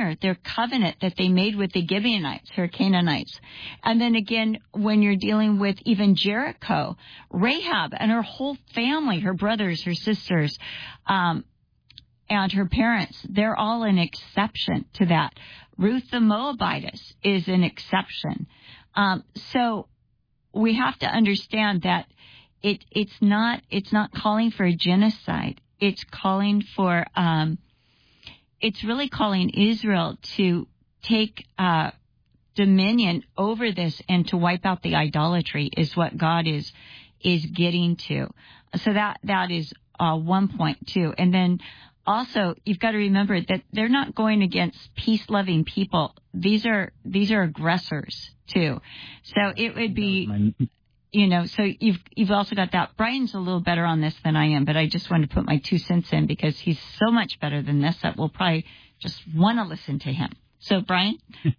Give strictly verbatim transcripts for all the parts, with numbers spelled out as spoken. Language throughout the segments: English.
honor their covenant that they made with the Gibeonites, her Canaanites. And then again, when you're dealing with even Jericho, Rahab and her whole family, her brothers, her sisters, um, and her parents, they're all an exception to that. Ruth the Moabitess is an exception. Um, so we have to understand that it, it's not it's not calling for a genocide. It's calling for um, it's really calling Israel to take uh, dominion over this and to wipe out the idolatry is what God is is getting to. So that that is uh, one point too. And then also you've got to remember that they're not going against peace-loving people. These are these are aggressors too. So it would be. You know, so you've you've also got that. Brian's a little better on this than I am, but I just wanted to put my two cents in because he's so much better than this that we'll probably just want to listen to him. So, Brian?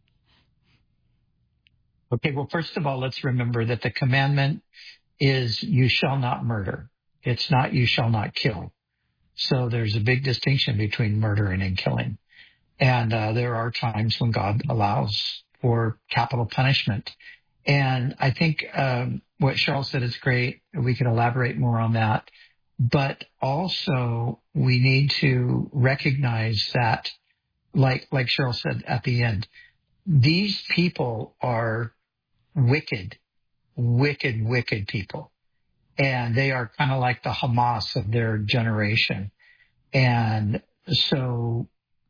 Okay, well, first of all, let's remember that the commandment is you shall not murder. It's not you shall not kill. So there's a big distinction between murdering and killing. And uh, there are times when God allows for capital punishment. And I think um, what Cheryl said is great. We could elaborate more on that. But also, we need to recognize that, like like Cheryl said at the end, these people are wicked, wicked, wicked people. And they are kind of like the Hamas of their generation. And so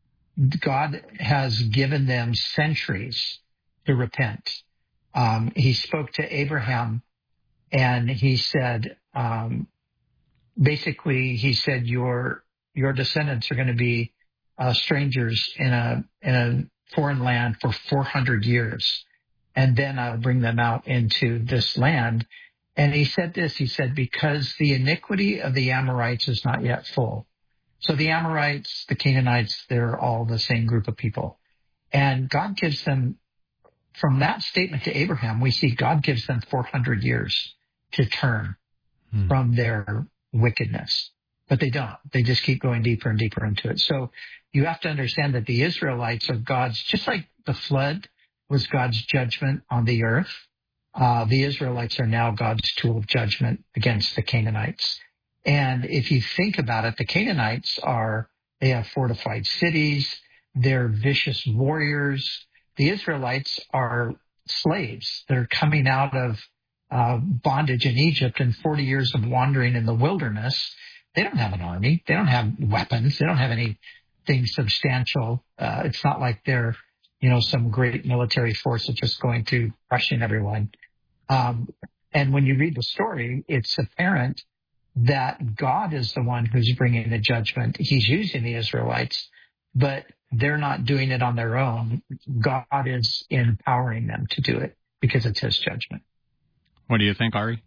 God has given them centuries to repent. Um, he spoke to Abraham and he said, um, basically, he said, your, your descendants are going to be uh, strangers in a, in a foreign land for four hundred years. And then I'll bring them out into this land. And he said this, he said, because the iniquity of the Amorites is not yet full. So the Amorites, the Canaanites, they're all the same group of people. And God gives them, from that statement to Abraham, we see God gives them four hundred years to turn hmm. from their wickedness. But they don't. They just keep going deeper and deeper into it. So you have to understand that the Israelites are God's, just like the flood was God's judgment on the earth. Uh, the Israelites are now God's tool of judgment against the Canaanites. And if you think about it, the Canaanites are, they have fortified cities. They're vicious warriors. The Israelites are slaves. They're coming out of uh, bondage in Egypt and forty years of wandering in the wilderness. They don't have an army. They don't have weapons. They don't have anything substantial. Uh, it's not like they're, you know, some great military force that's just going through crushing everyone. Um, and when you read the story, it's apparent that God is the one who's bringing the judgment. He's using the Israelites, but they're not doing it on their own. God is empowering them to do it because it's his judgment. What do you think, Ari?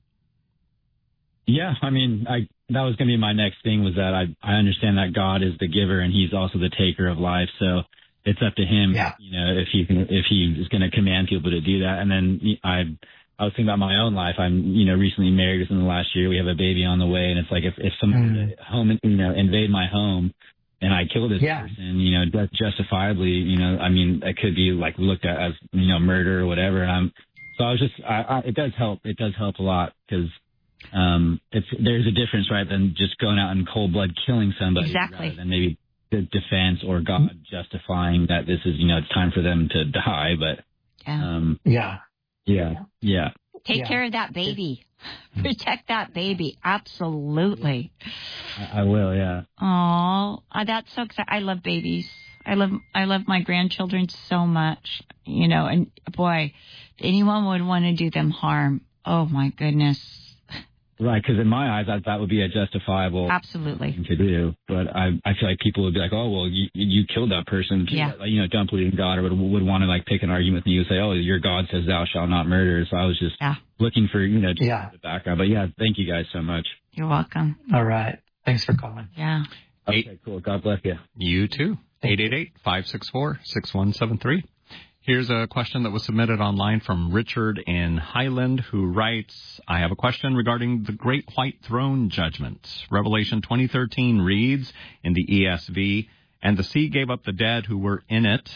Yeah, I mean, I that was going to be my next thing was that I, I understand that God is the giver and he's also the taker of life. So it's up to him, yeah. you know, if he can, if he is going to command people to do that. And then I, I was thinking about my own life. I'm, you know, recently married within the last year. We have a baby on the way. And it's like, if, if someone mm. were to home, you know, invade my home and I kill this yeah. person, you know, justifiably, you know, I mean, it could be like looked at as, you know, murder or whatever. And I'm, so I was just, I, I, it does help. It does help a lot because, um, it's, there's a difference, right, than just going out in cold blood killing somebody. Exactly. Rather than maybe the defense or God justifying that this is, you know, it's time for them to die. But, yeah. um, yeah. Yeah. Yeah. Take yeah. care of that baby. Protect that baby. Absolutely. I, I will. Yeah. Oh, that's so exciting. I love babies. I love, I love my grandchildren so much, you know, and boy, if anyone would want to do them harm. Oh my goodness. Right, because in my eyes, that, that would be a justifiable Absolutely. thing to do. But I I feel like people would be like, oh, well, you you killed that person. Yeah. You know, don't believe in God, or would, would want to like pick an argument with you and say, oh, your God says thou shalt not murder. So I was just yeah. looking for, you know, yeah. the background. But yeah, thank you guys so much. You're welcome. All right. Thanks for calling. Yeah. Okay, Eight. cool. God bless you. You too. eight eight eight, five six four, six one seven three. Here's a question that was submitted online from Richard in Highland, who writes, I have a question regarding the Great White Throne Judgment. Revelation twenty thirteen reads in the E S V, and the sea gave up the dead who were in it,